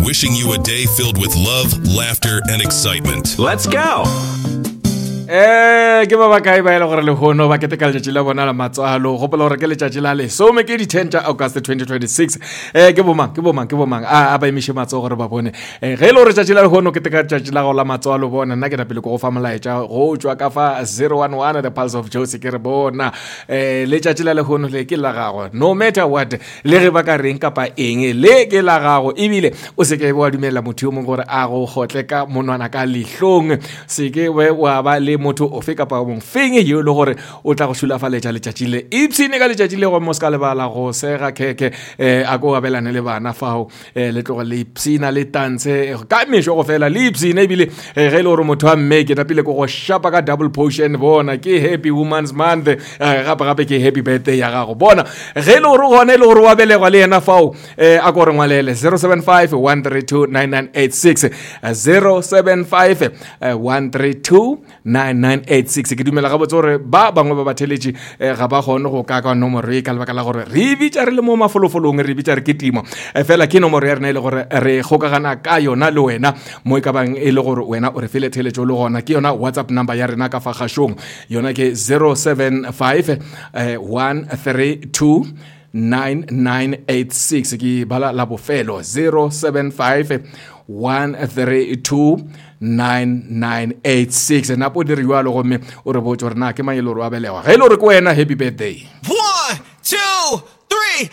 wishing you a day filled with love, laughter, and excitement. Let's go. Ke ba ba kae ba ile gore le hono ba keteka letšatši la bona la matswalo gopola gore ke letšatši la lesome ke di 10 tša August 2026 ke bomang a ba emise matsogo gore ba bone ge ile gore letšatši la hono keteka letšatši la go la matswalo bona nna ke na pele go fa molaetša go tswa ka fa 011 the pulse of Josie ke re bona letšatši la le hono le ke la gago no matter what le ge ba ka reng kapa eng le ke la gago ebile o se ke wa dumela motho yo mongwe gore a go gotle ka monwana ka lihlong se ke wa ba le motho ofe kapa mong feng yo le gore o tla go šulafaletša letšatši le ipsine ka letšatši le go mo ska lebala go sega keke a go abelane le bana fao le tlogo le ipsina le tantse ka mešo go fela le ipsine ebile ge le gore motho wa mme ke tapile ko go shapa ka double potion bona ke happy women's month gape ke happy birthday ya gago bona ge le gore gone le gore wa belegwa le yena fao a ko re ngwalele 075 132 9986 075 132 9986 ke dumela ga botse gore ba bangwe ba batheletši ga ba kgone go ka nomoro e ka lebaka la gore re bitša re le mo mafolofolong re bitša re ke timo fela ke nomoro ya rena e le gore re kgokagana ka yona le wena mo e ka bang e le gore wena o re fele theletšo le gona ke yona WhatsApp number ya rena ka fa kgašong yona ke 075 132 9986 ke bala la bofelo 075 132 9986 napo diriwa le gomme o re botse gore na ke mang e le gore wa belegwa ge e le gore ke wena happy birthday 1, 2, 3